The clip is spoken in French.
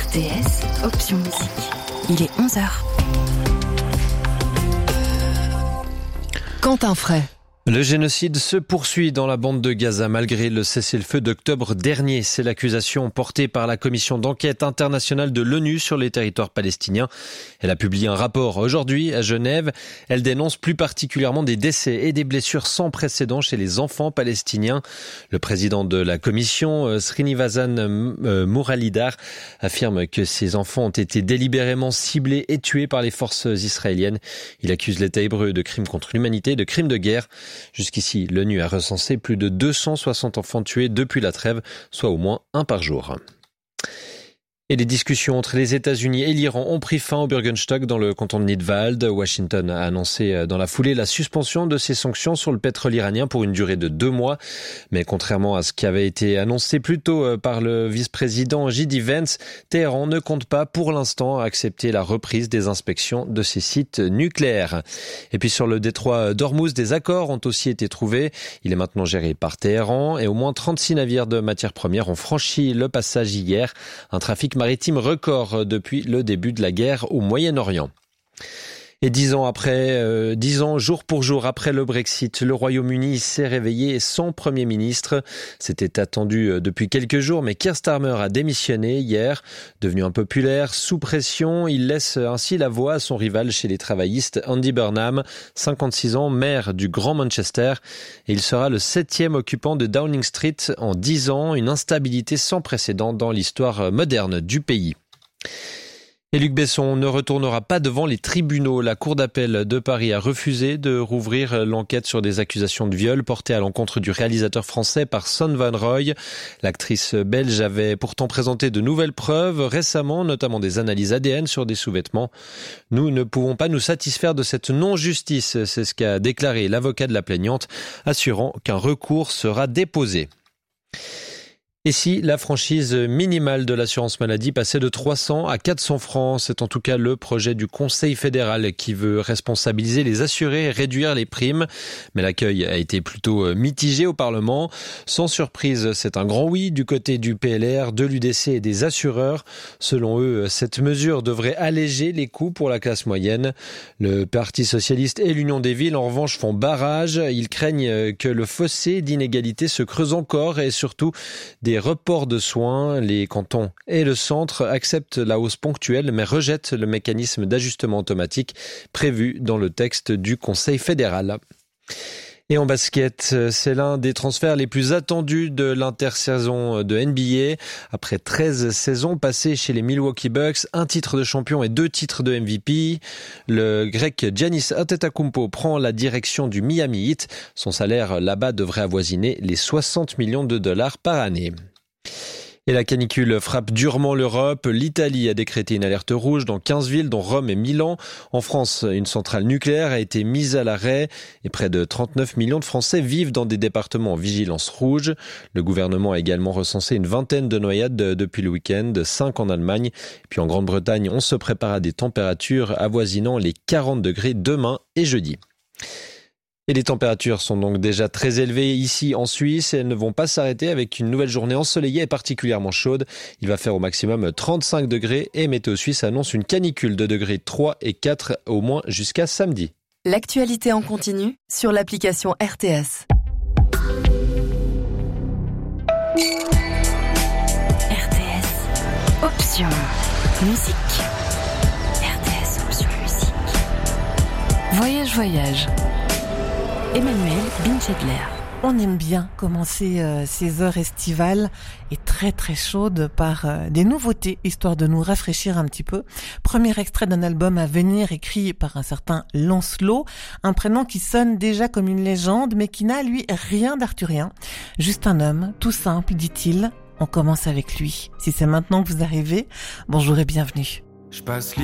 RTS, option musique. Il est 11h. Quentin Fray. Le génocide se poursuit dans la bande de Gaza malgré le cessez-le-feu d'octobre dernier. C'est l'accusation portée par la commission d'enquête internationale de l'ONU sur les territoires palestiniens. Elle a publié un rapport aujourd'hui à Genève. Elle dénonce plus particulièrement des décès et des blessures sans précédent chez les enfants palestiniens. Le président de la commission, Srinivasa Muralidhar, affirme que ces enfants ont été délibérément ciblés et tués par les forces israéliennes. Il accuse l'État hébreu de crimes contre l'humanité et de crimes de guerre. Jusqu'ici, l'ONU a recensé plus de 260 enfants tués depuis la trêve, soit au moins un par jour. Et les discussions entre les États-Unis et l'Iran ont pris fin au Bürgenstock dans le canton de Nidwald. Washington a annoncé dans la foulée la suspension de ses sanctions sur le pétrole iranien pour une durée de 2 mois. Mais contrairement à ce qui avait été annoncé plus tôt par le vice-président J.D. Vance, Téhéran ne compte pas pour l'instant accepter la reprise des inspections de ses sites nucléaires. Et puis sur le détroit d'Ormuz, des accords ont aussi été trouvés. Il est maintenant géré par Téhéran et au moins 36 navires de matières premières ont franchi le passage hier. Un trafic maritime record depuis le début de la guerre au Moyen-Orient. Et 10 ans jour pour jour après le Brexit, le Royaume-Uni s'est réveillé sans Premier ministre. C'était attendu depuis quelques jours, mais Keir Starmer a démissionné hier. Devenu impopulaire, sous pression, il laisse ainsi la voix à son rival chez les travaillistes, Andy Burnham, 56 ans, maire du Grand Manchester. Et il sera le 7e occupant de Downing Street en 10 ans, une instabilité sans précédent dans l'histoire moderne du pays. Et Luc Besson ne retournera pas devant les tribunaux. La Cour d'appel de Paris a refusé de rouvrir l'enquête sur des accusations de viol portées à l'encontre du réalisateur français par Son Van Roy. L'actrice belge avait pourtant présenté de nouvelles preuves récemment, notamment des analyses ADN sur des sous-vêtements. Nous ne pouvons pas nous satisfaire de cette non-justice, c'est ce qu'a déclaré l'avocat de la plaignante, assurant qu'un recours sera déposé. Et si la franchise minimale de l'assurance maladie passait de 300 à 400 francs, c'est en tout cas le projet du Conseil fédéral qui veut responsabiliser les assurés et réduire les primes. Mais l'accueil a été plutôt mitigé au Parlement. Sans surprise, c'est un grand oui du côté du PLR, de l'UDC et des assureurs. Selon eux, cette mesure devrait alléger les coûts pour la classe moyenne. Le Parti socialiste et l'Union des villes, en revanche, font barrage. Ils craignent que le fossé d'inégalité se creuse encore et surtout des reports de soins. Les cantons et le centre acceptent la hausse ponctuelle mais rejettent le mécanisme d'ajustement automatique prévu dans le texte du Conseil fédéral. Et en basket, c'est l'un des transferts les plus attendus de l'intersaison de NBA. Après 13 saisons passées chez les Milwaukee Bucks, un titre de champion et 2 titres de MVP, le grec Giannis Antetokounmpo prend la direction du Miami Heat. Son salaire là-bas devrait avoisiner les 60 millions de dollars par année. Et la canicule frappe durement l'Europe. L'Italie a décrété une alerte rouge dans 15 villes, dont Rome et Milan. En France, une centrale nucléaire a été mise à l'arrêt et près de 39 millions de Français vivent dans des départements en vigilance rouge. Le gouvernement a également recensé une vingtaine de noyades depuis le week-end, 5 en Allemagne. Et puis en Grande-Bretagne, on se prépare à des températures avoisinant les 40 degrés demain et jeudi. Et les températures sont donc déjà très élevées ici en Suisse et elles ne vont pas s'arrêter avec une nouvelle journée ensoleillée et particulièrement chaude. Il va faire au maximum 35 degrés et Météo Suisse annonce une canicule de degrés 3 et 4 au moins jusqu'à samedi. L'actualité en continu sur l'application RTS. RTS, option musique. RTS, option musique. Voyage. Emmanuel Binchedler. On aime bien commencer ces heures estivales et très très chaudes par des nouveautés, histoire de nous rafraîchir un petit peu. Premier extrait d'un album à venir écrit par un certain Lancelot, un prénom qui sonne déjà comme une légende mais qui n'a lui rien d'arthurien. Juste un homme, tout simple, dit-il. On commence avec lui. Si c'est maintenant que vous arrivez, bonjour et bienvenue. Je passe